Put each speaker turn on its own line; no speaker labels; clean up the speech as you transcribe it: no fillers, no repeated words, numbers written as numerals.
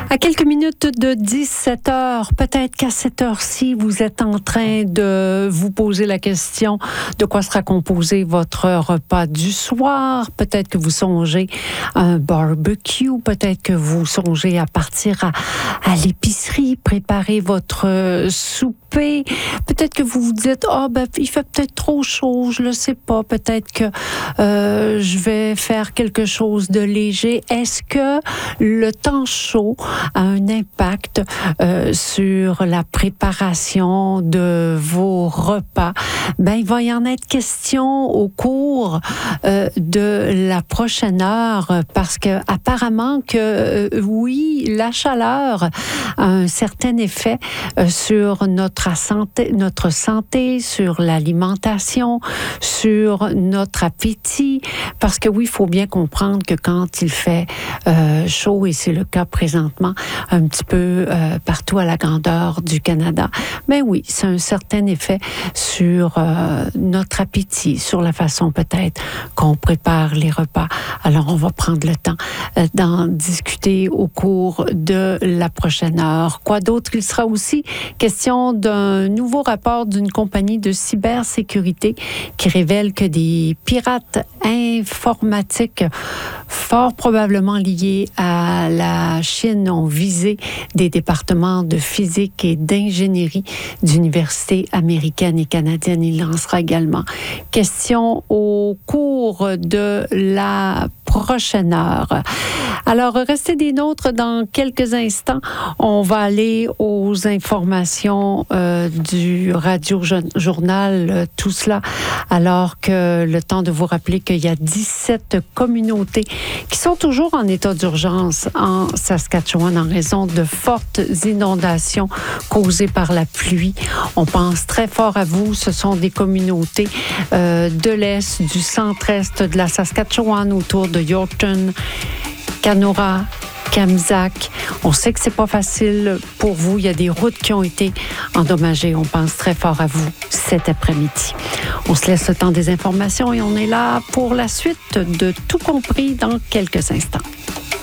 À quelques minutes de 17 heures, peut-être qu'à cette heure-ci, vous êtes en train de vous poser la question de quoi sera composé votre repas du soir. Peut-être que vous songez à un barbecue, peut-être que vous songez à partir à l'épicerie, préparer votre souper. Peut-être que vous vous dites, il fait peut-être trop chaud, je le sais pas. Peut-être que je vais faire quelque chose de léger. Est-ce que le temps chaud a un impact sur la préparation de vos repas? Il va y en être question au cours de la prochaine heure parce que apparemment que oui, la chaleur a un certain effet sur notre santé, sur l'alimentation, sur notre appétit. Parce que oui, il faut bien comprendre que quand il fait chaud, et c'est le cas présentement, un petit peu partout à la grandeur du Canada, oui, c'est un certain effet sur notre appétit, sur la façon peut-être qu'on prépare les repas. Alors, on va prendre le temps d'en discuter au cours de la prochaine heure. Quoi d'autre? Il sera aussi question d'un nouveau rapport d'une compagnie de cybersécurité qui révèle que des pirates informatiques fort probablement liés à la Chine ont visé des départements de physique et d'ingénierie d'universités américaines et canadiennes. Il en sera également question au cours de la prochaine heure. Alors, restez des nôtres dans quelques instants. On va aller aux informations du radio-journal, tout cela, alors que le temps de vous rappeler qu'il y a 17 communautés qui sont toujours en état d'urgence en Saskatchewan en raison de fortes inondations causées par la pluie. On pense très fort à vous. Ce sont des communautés de l'Est, du centre-Est de la Saskatchewan, autour de Yorkton, Canora, Kamsack. On sait que c'est pas facile pour vous. Il y a des routes qui ont été endommagées. On pense très fort à vous cet après-midi. On se laisse le temps des informations et on est là pour la suite de Tout compris dans quelques instants.